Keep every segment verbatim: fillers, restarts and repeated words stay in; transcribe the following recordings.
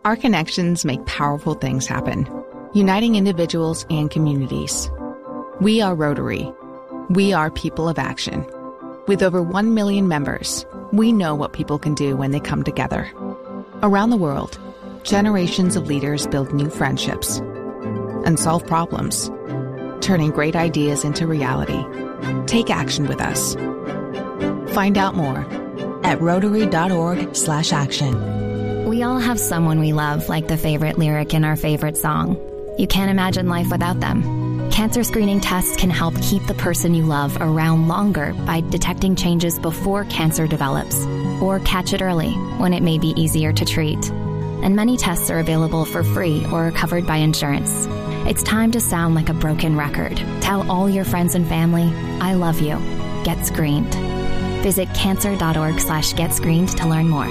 Our connections make powerful things happen, uniting individuals and communities. We are Rotary. We are people of action. With over one million members, we know what people can do when they come together. Around the world, generations of leaders build new friendships and solve problems, turning great ideas into reality. Take action with us. Find out more at rotary.org slash action. We all have someone we love, like the favorite lyric in our favorite song. You can't imagine life without them. Cancer screening tests can help keep the person you love around longer by detecting changes before cancer develops, or catch it early when it may be easier to treat. And many tests are available for free or are covered by insurance. It's time to sound like a broken record. Tell all your friends and family, I love you. Get screened. Visit cancer.org slash get screened to learn more.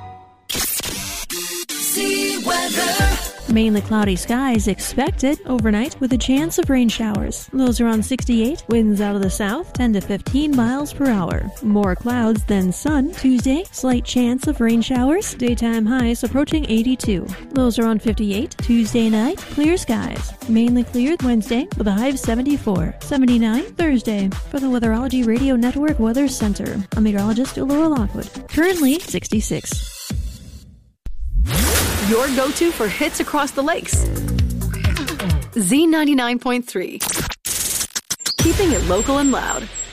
Mainly cloudy skies expected overnight with a chance of rain showers. Lows around sixty-eight, winds out of the south ten to fifteen miles per hour. More clouds than sun Tuesday, slight chance of rain showers. Daytime highs approaching eighty-two. Lows around fifty-eight. Tuesday night, clear skies. Mainly clear Wednesday with a high of seventy-four. seventy-nine Thursday. For the Weatherology Radio Network Weather Center, I'm meteorologist Laura Lockwood. Currently sixty-six. Your go-to for hits across the lakes. Z ninety-nine point three. Keeping it local and loud.